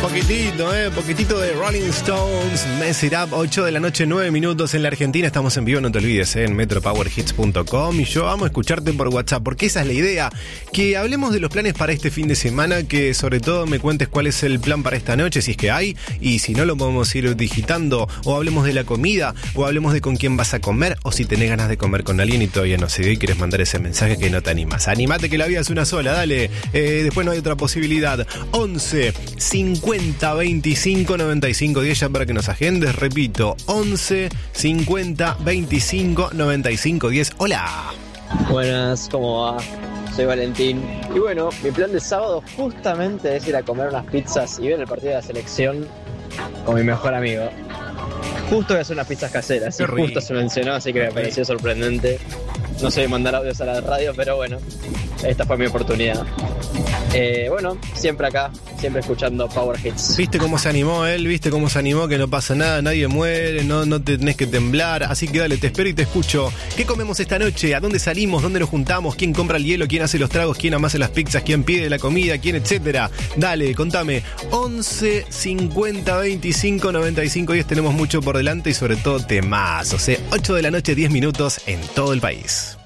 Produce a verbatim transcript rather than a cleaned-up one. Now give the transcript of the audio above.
Poquitito, eh, poquitito de Rolling Stones, Mess It Up, ocho de la noche, nueve minutos en la Argentina. Estamos en vivo, no te olvides, eh, en metro power hits punto com. Y yo amo escucharte por WhatsApp, porque esa es la idea. Que hablemos de los planes para este fin de semana, que sobre todo me cuentes cuál es el plan para esta noche, si es que hay, y si no lo podemos ir digitando, o hablemos de la comida, o hablemos de con quién vas a comer, o si tenés ganas de comer con alguien y todavía no se dio y quieres mandar ese mensaje que no te animas. Animate, que la vida es una sola, dale. Eh, después no hay otra posibilidad. once cincuenta veinticinco noventa y cinco diez, ya para que nos agendes. Repito, once cincuenta veinticinco noventa y cinco diez. Hola. Buenas, ¿cómo va? Soy Valentín. Y bueno, mi plan de sábado justamente es ir a comer unas pizzas y ver el partido de la selección con mi mejor amigo. Justo voy a hacer unas pizzas caseras, y justo se mencionó, así que me pareció sorprendente. No sé mandar audios a la radio, pero bueno, esta fue mi oportunidad. Eh, bueno, siempre acá, siempre escuchando Power Hits. ¿Viste cómo se animó él? ¿Viste cómo se animó? Que no pasa nada, nadie muere, no, no te tenés que temblar. Así que dale, te espero y te escucho. ¿Qué comemos esta noche? ¿A dónde salimos? ¿Dónde nos juntamos? ¿Quién compra el hielo? ¿Quién hace los tragos? ¿Quién amasa las pizzas? ¿Quién pide la comida? ¿Quién etcétera? Dale, contame. once cincuenta veinticinco noventa y cinco diez. Tenemos mucho por delante y sobre todo temazos, ¿eh? ocho de la noche, diez minutos en todo el país.